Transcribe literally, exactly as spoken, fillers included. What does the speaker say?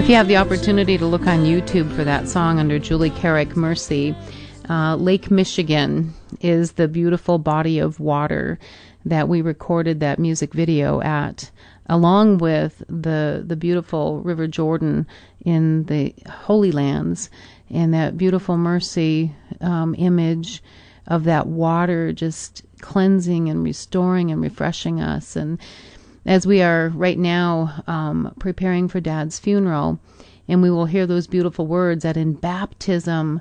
you have the opportunity to look on YouTube for that song under Julie Carrick, Mercy, uh, Lake Michigan is the beautiful body of water that we recorded that music video at, along with the the beautiful River Jordan in the Holy Lands, and that beautiful Mercy um, image of that water just cleansing and restoring and refreshing us. And as we are right now um, preparing for Dad's funeral, and we will hear those beautiful words that in baptism